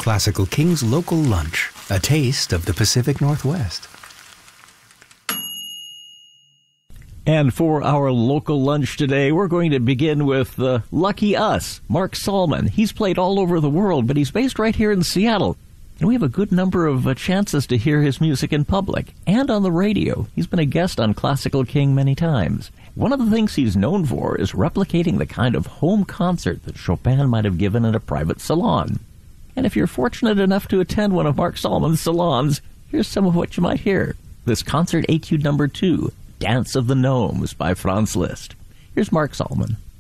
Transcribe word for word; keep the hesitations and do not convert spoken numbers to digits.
Classical King's local lunch, a taste of the Pacific Northwest. And for our local lunch today, we're going to begin with uh, Lucky Us, Mark Salman. He's played all over the world, but he's based right here in Seattle. And we have a good number of uh, chances to hear his music in public and on the radio. He's been a guest on Classical King many times. One of the things he's known for is replicating the kind of home concert that Chopin might have given in a private salon. And if you're fortunate enough to attend one of Mark Salman's salons, here's some of what you might hear. This concert etude number two, Dance of the Gnomes by Franz Liszt. Here's Mark Salman.